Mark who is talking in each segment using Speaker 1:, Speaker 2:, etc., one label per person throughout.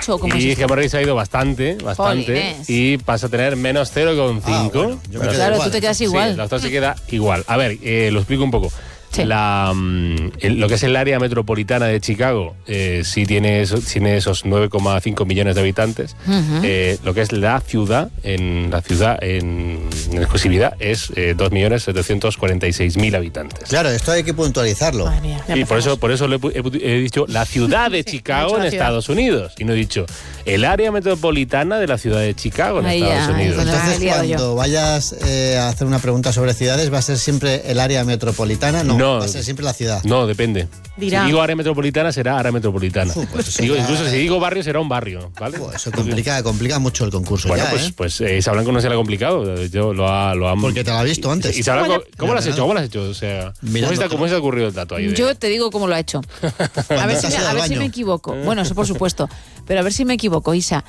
Speaker 1: mucho? ¿Cómo
Speaker 2: y
Speaker 1: es
Speaker 2: Gemarris ha ido bastante,
Speaker 1: Jolines.
Speaker 2: y pasa a tener menos 0,5.
Speaker 3: Bueno, yo me quedo
Speaker 1: Claro,
Speaker 3: igual,
Speaker 1: tú te quedas
Speaker 2: Sí,
Speaker 1: igual.
Speaker 2: la otra se queda igual. A ver, lo explico un poco.
Speaker 1: Sí.
Speaker 2: Lo que es el área metropolitana de Chicago sí tiene esos 9,5 millones de habitantes. Lo que es la ciudad en exclusividad es 2.746.000 habitantes.
Speaker 3: Claro, esto hay que puntualizarlo.
Speaker 4: Madre mía, ya
Speaker 2: Y por
Speaker 4: empezamos.
Speaker 2: eso he dicho la ciudad de Chicago
Speaker 4: he dicho
Speaker 2: en
Speaker 4: la ciudad.
Speaker 2: Estados Unidos. Y no he dicho el área metropolitana de la ciudad de Chicago en
Speaker 1: Ahí
Speaker 2: Estados
Speaker 1: ya,
Speaker 2: Unidos.
Speaker 1: con la-
Speaker 3: Entonces,
Speaker 1: he liado yo.
Speaker 3: cuando vayas a hacer una pregunta sobre ciudades, ¿va a ser siempre el área metropolitana? No,
Speaker 2: No.
Speaker 3: va a ser siempre la ciudad.
Speaker 2: No, depende.
Speaker 4: Dirá.
Speaker 2: Si digo área metropolitana, será área metropolitana.
Speaker 3: Pues eso
Speaker 2: Incluso si digo barrio, será un barrio, ¿vale?
Speaker 3: Eso complica mucho el concurso.
Speaker 2: Bueno,
Speaker 3: ya,
Speaker 2: pues Isa Blanco no se le ha complicado. Yo lo ha
Speaker 3: Porque te lo ha visto antes.
Speaker 2: Isa Blanco, ¿cómo lo has
Speaker 3: Mira,
Speaker 2: hecho? ¿Cómo lo has hecho? O sea,
Speaker 3: Mirando
Speaker 2: ¿cómo se te ha ocurrido el dato ahí?
Speaker 1: Yo te digo cómo lo ha hecho. A ver,
Speaker 3: te has ido
Speaker 1: a
Speaker 3: al
Speaker 1: ver si
Speaker 3: baño.
Speaker 1: me equivoco. Bueno, eso por supuesto. Pero a ver si me equivoco, Isa.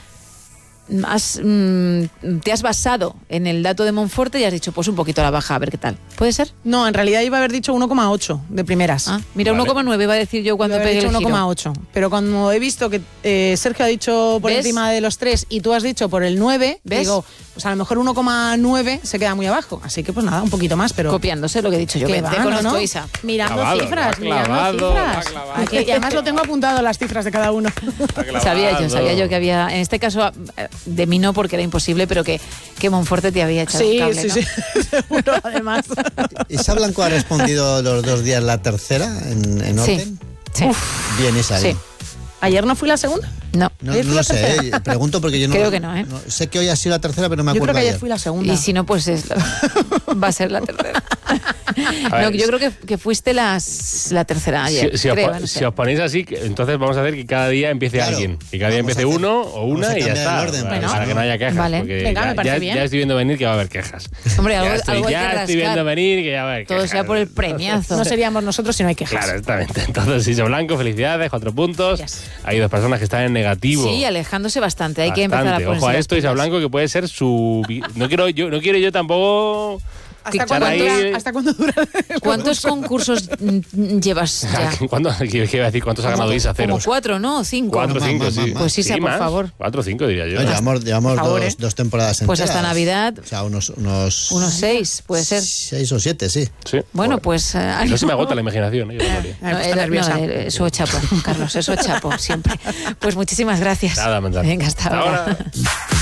Speaker 1: Te has basado en el dato de Monforte y has dicho, pues un poquito a la baja, a ver qué tal. ¿Puede ser?
Speaker 4: No, en realidad iba a haber dicho 1,8 de primeras.
Speaker 1: Ah, mira,
Speaker 2: Vale.
Speaker 1: 1,9 iba a decir yo cuando
Speaker 4: Cuando he
Speaker 1: pegué
Speaker 4: dicho
Speaker 1: el giro.
Speaker 4: 1,8. Pero cuando he visto que Sergio ha dicho por
Speaker 1: ¿Ves?
Speaker 4: encima de los 3 y tú has dicho por el 9,
Speaker 1: ¿Ves?
Speaker 4: digo, pues a lo mejor 1,9 se queda muy abajo. Así que pues nada, un poquito más, pero...
Speaker 1: Copiándose lo que he dicho yo.
Speaker 4: Que
Speaker 1: Que
Speaker 4: va,
Speaker 1: te
Speaker 4: ¿no?
Speaker 1: conozco,
Speaker 4: ¿no?
Speaker 1: Isa.
Speaker 4: Mirando
Speaker 2: Clavado,
Speaker 4: cifras,
Speaker 2: lo ha clavado,
Speaker 4: mirando
Speaker 2: lo ha
Speaker 4: cifras.
Speaker 2: clavado.
Speaker 4: Aquí, y además lo tengo apuntado, las cifras de cada uno.
Speaker 1: Sabía yo que había... En este caso, de mí no, porque era imposible, pero que Monforte te había echado
Speaker 4: Sí,
Speaker 1: un cable,
Speaker 4: sí,
Speaker 1: ¿no?
Speaker 4: sí, seguro, además.
Speaker 3: ¿Isa Blanco ha respondido los 2 días la tercera en
Speaker 1: Sí,
Speaker 3: orden?
Speaker 1: sí.
Speaker 3: Bien, Isa.
Speaker 1: Sí.
Speaker 3: bien.
Speaker 4: ¿Ayer no fui la segunda?
Speaker 1: No.
Speaker 3: No,
Speaker 4: ¿Ayer
Speaker 3: no
Speaker 4: fui
Speaker 3: lo
Speaker 4: la
Speaker 3: sé,
Speaker 4: tercera?
Speaker 3: pregunto porque yo no...
Speaker 1: Creo que no, ¿eh?
Speaker 3: Sé que hoy ha sido la tercera, pero no me
Speaker 4: Yo
Speaker 3: acuerdo
Speaker 4: creo que ayer
Speaker 3: ayer.
Speaker 4: fui la segunda.
Speaker 1: Y si no, pues va a ser la tercera.
Speaker 2: A ver,
Speaker 1: No, yo creo que fuiste la tercera ayer.
Speaker 2: Si
Speaker 1: creo, no sé.
Speaker 2: os ponéis así, entonces vamos a hacer que cada día empiece
Speaker 3: Claro.
Speaker 2: alguien. Que cada día
Speaker 3: Vamos
Speaker 2: empiece
Speaker 3: a hacer-
Speaker 2: uno o
Speaker 3: vamos
Speaker 2: una
Speaker 3: a
Speaker 2: y ya
Speaker 3: cambiar
Speaker 2: está.
Speaker 3: el orden,
Speaker 2: para,
Speaker 3: bueno.
Speaker 2: para que no haya quejas.
Speaker 1: Vale.
Speaker 2: Porque
Speaker 4: Venga, me parece
Speaker 2: ya,
Speaker 4: bien.
Speaker 2: ya estoy viendo venir que va a haber quejas.
Speaker 1: Hombre, algo
Speaker 2: ya
Speaker 1: hay que
Speaker 2: estoy viendo
Speaker 1: rascar.
Speaker 2: venir que ya va a haber
Speaker 1: Todo
Speaker 2: quejas.
Speaker 1: sea por el premiazo.
Speaker 4: No seríamos nosotros si no hay quejas.
Speaker 2: Claro, exactamente. Entonces, Isa Blanco, felicidades, 4 puntos.
Speaker 4: Yes.
Speaker 2: Hay 2 personas que están en negativo.
Speaker 1: Sí, alejándose bastante. Hay que empezar a
Speaker 2: Bastante.
Speaker 1: ponerse
Speaker 2: Ojo a
Speaker 1: las
Speaker 2: esto, Isa
Speaker 1: pilas.
Speaker 2: Blanco, que puede ser su... No quiero yo tampoco...
Speaker 4: ¿Hasta
Speaker 2: echar
Speaker 4: cuándo,
Speaker 2: ahí-
Speaker 4: dura, ¿Hasta cuándo dura el
Speaker 1: ¿Cuántos
Speaker 4: concurso?
Speaker 1: concursos llevas ya?
Speaker 2: ¿Qué iba a decir? ¿Cuántos ha ganado Isa? Cero.
Speaker 1: Como 4, ¿no? 5.
Speaker 2: 4 o 5,
Speaker 3: Más,
Speaker 2: sí.
Speaker 3: más, más.
Speaker 1: Pues Isa,
Speaker 2: Sí,
Speaker 1: por
Speaker 2: más.
Speaker 1: favor.
Speaker 2: 4 o 5 diría yo.
Speaker 3: No, llevamos
Speaker 4: Por favor,
Speaker 3: dos temporadas enteras.
Speaker 1: Pues hasta Navidad.
Speaker 3: O sea, unos
Speaker 1: Unos 6, puede ser.
Speaker 3: 6 o 7, sí.
Speaker 2: Sí.
Speaker 1: Bueno,
Speaker 2: Joder.
Speaker 1: pues...
Speaker 2: No se me agota la imaginación. Gloria.
Speaker 4: Ay, pues está nerviosa.
Speaker 1: eso chapo, Carlos, eso chapo, siempre. Pues muchísimas gracias.
Speaker 2: Nada, Manzano.
Speaker 1: Venga, hasta ahora.